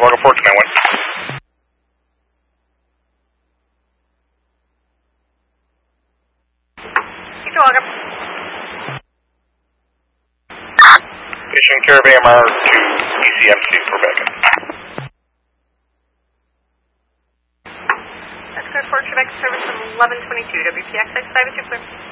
Chihuahua 491. Chihuahua. Station Caravan Mile to ECM2 for backup. That's good for Quebec service from 1122, WPX 65 clear.